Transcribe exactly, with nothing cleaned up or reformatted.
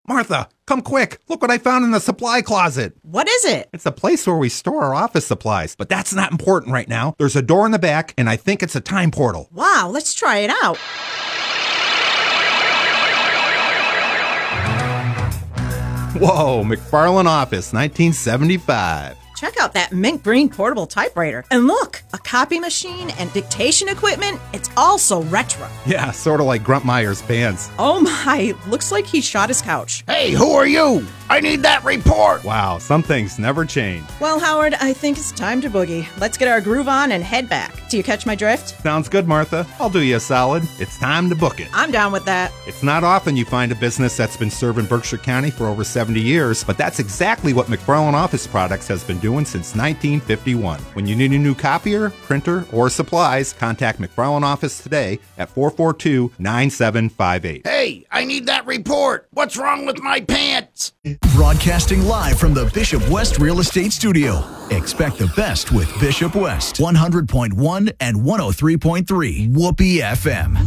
Martha, come quick. Look what I found in the supply closet. What is it? It's a place where we store our office supplies, but that's not important right now. There's a door in the back, and I think it's a time portal. Wow, let's try it out. Whoa, McFarlane Office, nineteen seventy-five. Check out that mint green portable typewriter. And look, a copy machine and dictation equipment. It's also retro. Yeah, sort of like Gruntmeyer's pants. Oh my, looks like he shot his couch. Hey, who are you? I need that report. Wow, some things never change. Well, Howard, I think it's time to boogie. Let's get our groove on and head back. Do you catch my drift? Sounds good, Martha. I'll do you a solid. It's time to book it. I'm down with that. It's not often you find a business that's been serving Berkshire County for over seventy years, but that's exactly what McFarlane Office Products has been doing since nineteen fifty-one. When you need a new copier, printer, or supplies, contact McFarlane Office today at four four two, nine seven five eight. Hey, I need that report. What's wrong with my pants? Broadcasting live from the Bishop West Real Estate Studio. Expect the best with Bishop West. one hundred point one and one oh three point three Whoopee F M.